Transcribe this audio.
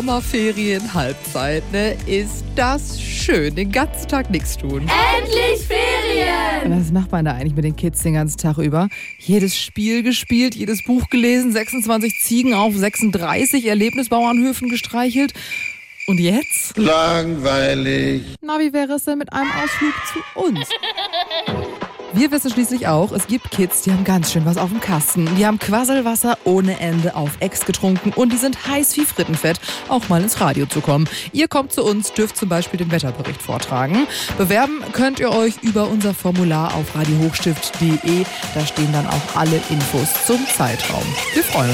Sommerferien, Halbzeit, ne? Ist das schön. Den ganzen Tag nichts tun. Endlich Ferien! Was macht man da eigentlich mit den Kids den ganzen Tag über? Jedes Spiel gespielt, jedes Buch gelesen, 26 Ziegen auf 36 Erlebnisbauernhöfen gestreichelt. Und jetzt? Langweilig. Na, wie wäre es denn mit einem Ausflug zu uns? Wir wissen schließlich auch, es gibt Kids, die haben ganz schön was auf dem Kasten. Die haben Quasselwasser ohne Ende auf Ex getrunken und die sind heiß wie Frittenfett, auch mal ins Radio zu kommen. Ihr kommt zu uns, dürft zum Beispiel den Wetterbericht vortragen. Bewerben könnt ihr euch über unser Formular auf radiohochstift.de. Da stehen dann auch alle Infos zum Zeitraum. Wir freuen uns.